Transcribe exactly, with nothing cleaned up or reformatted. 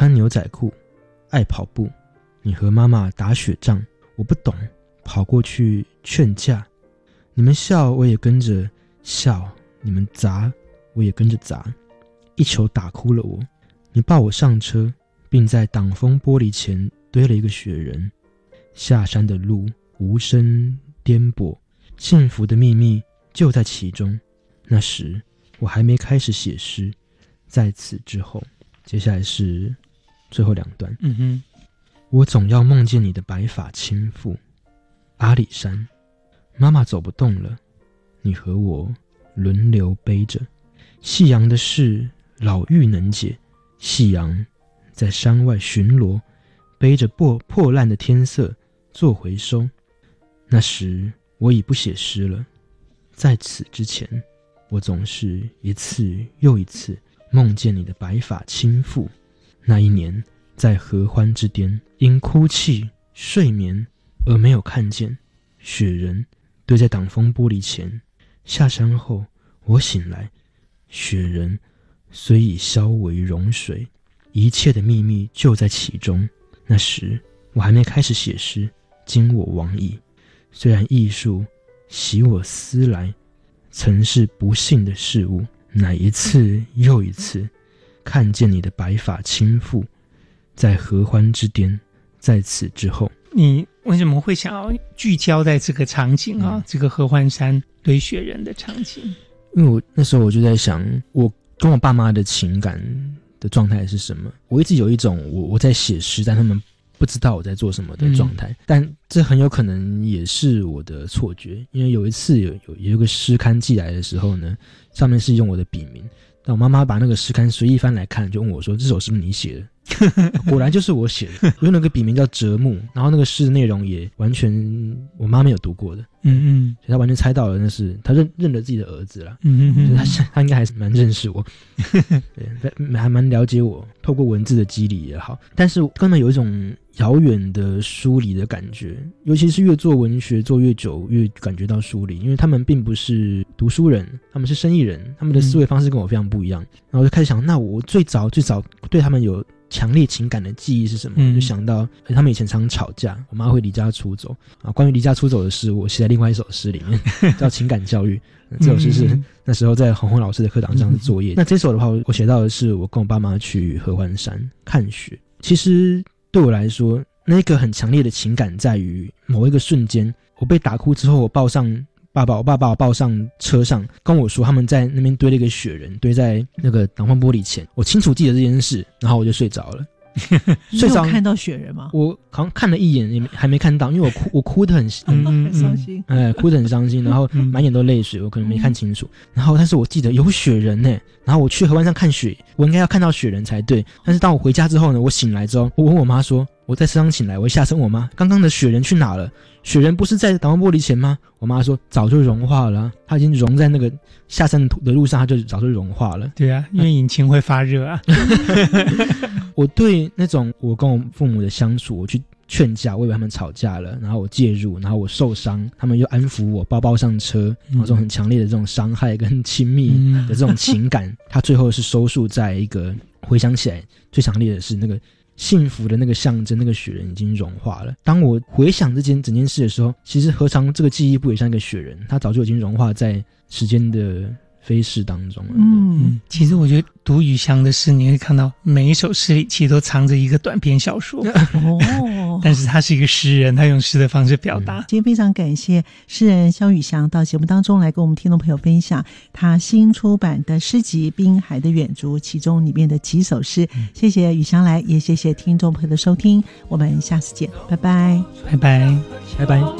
穿牛仔裤，爱跑步，你和妈妈打雪仗，我不懂，跑过去劝架，你们笑我也跟着笑，你们砸我也跟着砸，一球打哭了我。你抱我上车，并在挡风玻璃前堆了一个雪人。下山的路无声颠簸，幸福的秘密就在其中。那时我还没开始写诗，在此之后，接下来是最后两段。 嗯哼， 我总要梦见你的白发倾覆。阿里山，妈妈走不动了，你和我轮流背着。夕阳的事老妪能解，夕阳在山外巡逻，背着破破烂的天色做回收。那时我已不写诗了，在此之前，我总是一次又一次梦见你的白发倾覆。那一年，在合欢之巅，因哭泣睡眠而没有看见雪人堆在挡风玻璃前。下山后我醒来，雪人虽已消为融水，一切的秘密就在其中。那时我还没开始写诗，今我往矣。虽然艺术袭我思来，曾是不幸的事物，乃一次又一次看见你的白发倾覆，在合欢之巅。在此之后， 你为什么会想要聚焦在这个场景啊？嗯、这个合欢山堆雪人的场景？ 因为我那时候我就在想，我跟我爸妈的情感的状态是什么？我一直有一种我我在写诗，但他们不知道我在做什么的状态。嗯、但这很有可能也是我的错觉，因为有一次有有有一个诗刊寄来的时候呢，上面是用我的笔名。但我妈妈把那个诗刊随意翻来看，就问我说：“这首是不是你写的？”果然就是我写的。我用那个笔名叫折木，然后那个诗的内容也完全我妈没有读过的， 嗯嗯， 所以她完全猜到了那是她认认了自己的儿子啦， 嗯嗯， 她她应该还是蛮认识我，对，还蛮了解我，透过文字的肌理也好，但是根本有一种遥远的疏离的感觉，尤其是越做文学做越久，越感觉到疏离，因为他们并不是读书人，他们是生意人，他们的思维方式跟我非常不一样。嗯、然后我就开始想，那我最早最早对他们有强烈情感的记忆是什么？嗯、就想到他们以前常吵架，我妈会离家出走啊。关于离家出走的诗，我写在另外一首诗里面，叫《情感教育》。这首诗是那时候在洪洪老师的课堂上的作业。嗯、那这首的话，我写到的是我跟我爸妈去合欢山看雪。其实对我来说，那个很强烈的情感在于某一个瞬间，我被打哭之后，我抱上爸爸，我爸把我抱上车上，跟我说他们在那边堆了一个雪人，堆在那个挡风玻璃前。我清楚记得这件事，然后我就睡着了。 睡着看到雪人吗？ 我好像看了一眼，也还没看到，因为我哭，我哭得很很很伤心， 哎，哭得很伤心，然后满眼都泪水，我可能没看清楚。然后，但是我记得有雪人呢。然后我去河湾上看雪，我应该要看到雪人才对。但是当我回家之后呢，我醒来之后，我问我妈说，我在车上醒来，我一下车问我妈，刚刚的雪人去哪了？雪人不是在挡风玻璃前吗？我妈说早就融化了，它已经融在那个下山的路上，它就早就融化了。 对啊，因为引擎会发热啊。 我对那种我跟我父母的相处，我去劝架，我以为他们吵架了，然后我介入，然后我受伤，他们又安抚我，抱抱上车，然后这种很强烈的这种伤害跟亲密的这种情感，嗯、它最后是收束在一个回想起来最强烈的是那个幸福的那个象征，那个雪人已经融化了。当我回想这件整件事的时候，其实何尝这个记忆不也像一个雪人，它早就已经融化在时间的飞逝当中了。 嗯，其实我觉得读雨翔的诗，你会看到每一首诗里其实都藏着一个短篇小说。哦，但是他是一个诗人，他用诗的方式表达。 嗯、今天非常感谢诗人萧雨翔到节目当中来跟我们听众朋友分享他新出版的诗集《滨海的远足》其中里面的几首诗。嗯、谢谢雨翔来，也谢谢听众朋友的收听，我们下次见，拜拜， 拜拜， 拜拜。